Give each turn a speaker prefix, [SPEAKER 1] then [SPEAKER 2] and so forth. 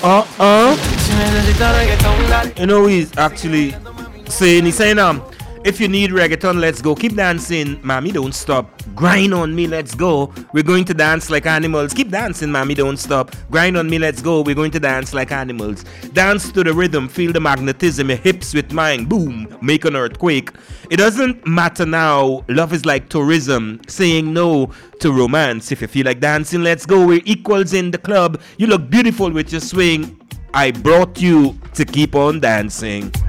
[SPEAKER 1] You know, he's actually he's saying, if you need reggaeton, let's go. Keep dancing, mommy, don't stop. Grind on me, let's go. We're going to dance like animals. Keep dancing, mommy, don't stop. Grind on me, let's go. We're going to dance like animals. Dance to the rhythm, feel the magnetism, your hips with mine. Boom, make an earthquake. It doesn't matter now. Love is like tourism, saying no to romance. If you feel like dancing, let's go. We're equals in the club. You look beautiful with your swing. I brought you to keep on dancing.